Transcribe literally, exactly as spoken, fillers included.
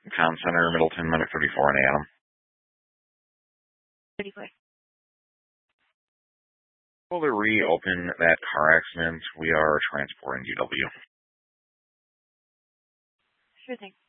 Con Center, Middleton, Medic thirty-four, and Adam. thirty-four. Well, to reopen that car accident, we are transporting U W. Sure thing.